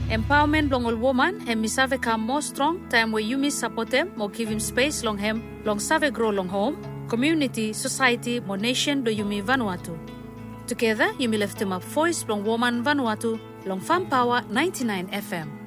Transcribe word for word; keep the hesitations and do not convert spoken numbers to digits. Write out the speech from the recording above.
Empowerment long all woman and mi save come more strong time where you miss support them or give him space long him long save grow long home, community, society, more nation do you mi Vanuatu. Together you mi lift him up voice long woman Vanuatu long Farm Power ninety-nine F M.